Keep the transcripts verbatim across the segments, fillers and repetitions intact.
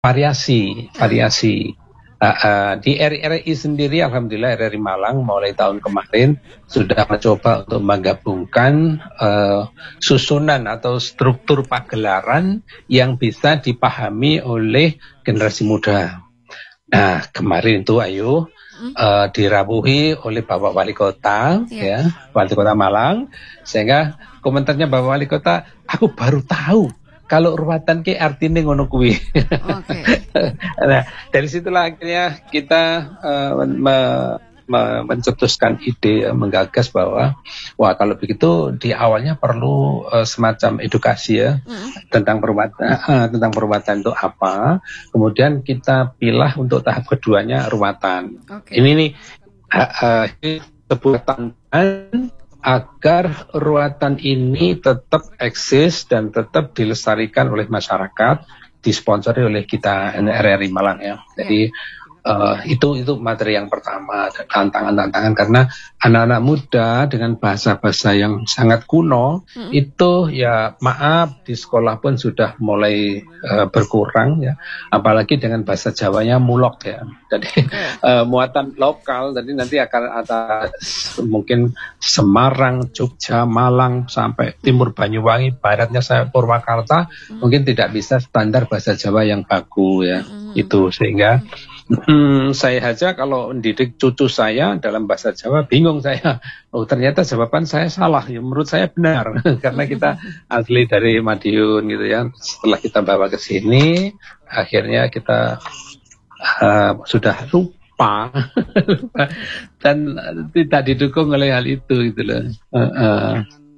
variasi, variasi. Uh, uh, di R R I sendiri, alhamdulillah R R I Malang mulai tahun kemarin sudah mencoba untuk menggabungkan uh, susunan atau struktur pagelaran yang bisa dipahami oleh generasi muda. Nah, kemarin itu ayo uh, dirabuhi oleh Bapak Wali Kota, yeah. ya, Wali Kota Malang, sehingga komentarnya Bapak Wali Kota, aku baru tahu kalau ruwatan ke artinya ngono kuwi. Okay. Nah, dari situlah akhirnya kita uh, me- me- mencetuskan ide, uh, menggagas bahwa wah kalau begitu di awalnya perlu uh, semacam edukasi ya mm. tentang perwatan uh, tentang perwatan itu apa. Kemudian kita pilih untuk tahap keduanya ruwatan. Okay. Ini nih uh, uh, sebuah tantangan agar ruwatan ini tetap eksis dan tetap dilestarikan oleh masyarakat, disponsori oleh kita R R I Malang ya. Jadi uh, itu itu materi yang pertama, tantangan-tantangan karena anak-anak muda dengan bahasa-bahasa yang sangat kuno hmm. itu ya maaf di sekolah pun sudah mulai uh, berkurang ya, apalagi dengan bahasa Jawanya mulok ya. Jadi uh, muatan lokal, jadi nanti akan ada mungkin Semarang, Jogja, Malang sampai timur Banyuwangi, baratnya saya Purwakarta, hmm. mungkin tidak bisa standar bahasa Jawa yang baku ya. Hmm. Itu sehingga Hmm, saya aja kalau mendidik cucu saya dalam bahasa Jawa bingung saya. Oh ternyata jawaban saya salah. Ya menurut saya benar karena kita asli dari Madiun gitu ya. Setelah kita bawa ke sini, akhirnya kita uh, sudah lupa dan tidak didukung oleh hal itu gitu loh. Uh, uh.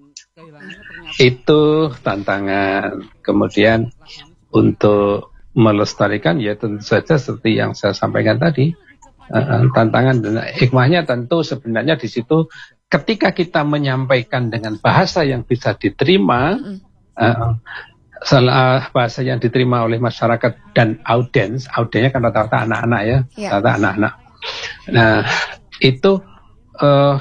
Itu tantangan. Kemudian untuk melestarikan ya tentu saja seperti yang saya sampaikan tadi, uh, tantangan dan hikmahnya tentu sebenarnya di situ ketika kita menyampaikan dengan bahasa yang bisa diterima, uh, salah bahasa yang diterima oleh masyarakat dan audiens, audiensnya kan rata-rata anak-anak ya, yeah. rata-rata anak-anak. Nah itu uh,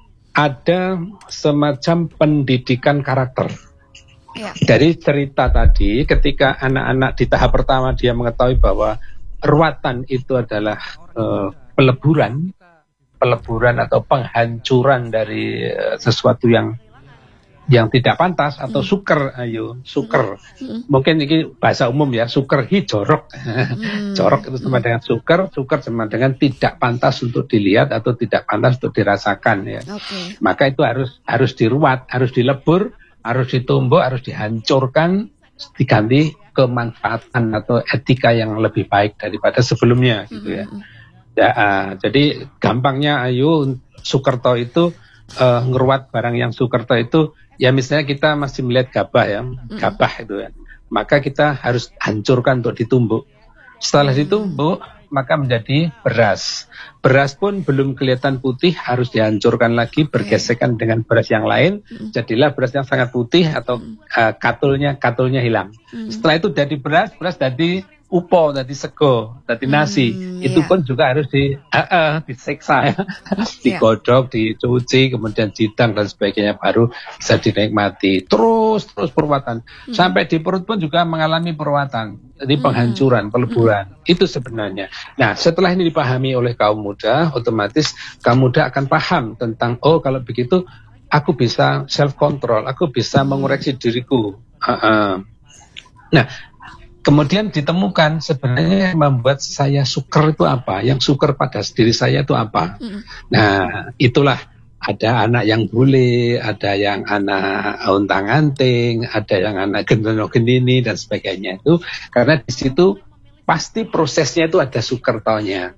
ada semacam pendidikan karakter. Ya. Dari cerita tadi, ketika anak-anak di tahap pertama dia mengetahui bahwa ruwatan itu adalah uh, peleburan, peleburan atau penghancuran dari uh, sesuatu yang yang tidak pantas atau hmm. suker, ayo suker. Hmm. Mungkin ini bahasa umum ya, suker hi jorok. Hmm. Jorok itu sama dengan suker, suker sama dengan tidak pantas untuk dilihat atau tidak pantas untuk dirasakan ya. Okay. Maka itu harus harus diruat, harus dilebur, harus ditumbuk, harus dihancurkan, diganti kemanfaatan atau etika yang lebih baik daripada sebelumnya gitu ya. Hmm. Ya uh, jadi gampangnya ayo Sukerto itu uh, ngeruat barang yang Sukerto itu ya misalnya kita masih melihat gabah ya, gabah itu ya. Maka kita harus hancurkan untuk ditumbuk. Setelah ditumbuk, maka menjadi beras. Beras pun belum kelihatan putih, harus dihancurkan lagi, bergesekan dengan beras yang lain. Jadilah beras yang sangat putih atau uh, katulnya katulnya hilang. Setelah itu jadi beras, beras jadi upo, jadi sego, jadi nasi. Hmm, itu yeah. pun juga harus di, uh, uh, diseksa, ya. digodok, dicuci, kemudian didang dan sebagainya, baru bisa dinikmati. Terus, terus peruwatan. Hmm. Sampai di perut pun juga mengalami peruwatan. Jadi hmm. penghancuran, peleburan. Hmm. Itu sebenarnya. Nah, setelah ini dipahami oleh kaum muda, otomatis kaum muda akan paham tentang, oh kalau begitu, aku bisa self-control, aku bisa hmm. mengoreksi diriku. Uh, uh. Nah, kemudian ditemukan sebenarnya yang membuat saya suker itu apa? Yang suker pada diri saya itu apa? Mm. Nah, itulah ada anak yang bule, ada yang anak untang-anting, ada yang anak gendeno-gendini dan sebagainya itu karena di situ pasti prosesnya itu ada sukertonya.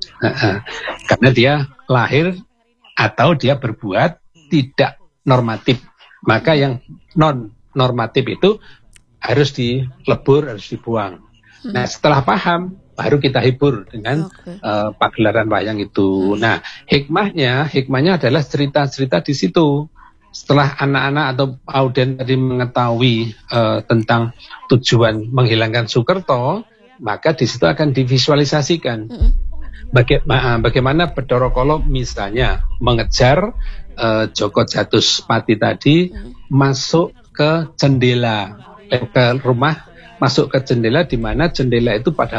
Karena dia lahir atau dia berbuat tidak normatif. Maka yang non normatif itu harus dilebur, harus dibuang. Hmm. Nah, setelah paham, baru kita hibur dengan okay. uh, pagelaran wayang itu. Hmm. Nah, hikmahnya, hikmahnya adalah cerita-cerita di situ. Setelah anak-anak atau audien tadi mengetahui uh, tentang tujuan menghilangkan Sukerto, maka di situ akan divisualisasikan. Hmm. Baga- bagaimana Bathara Kala misalnya mengejar uh, Djoko Djatuspati tadi hmm. masuk ke jendela ke rumah masuk ke jendela, di mana jendela itu pada